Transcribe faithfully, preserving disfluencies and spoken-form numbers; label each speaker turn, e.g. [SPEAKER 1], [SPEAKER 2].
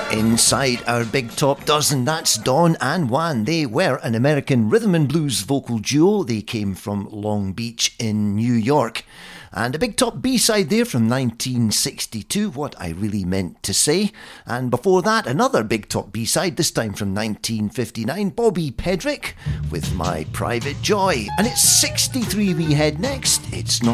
[SPEAKER 1] Inside our Big Top Dozen, that's Dawn and Juan. They were an American rhythm and blues vocal duo. They came from Long Beach in New York. And a Big Top B-side there from nineteen sixty-two, What I Really Meant to Say. And before that, another Big Top B-side, this time from nineteen fifty-nine, Bobby Pedrick with My Private Joy. And it's sixty-three we head next. It's not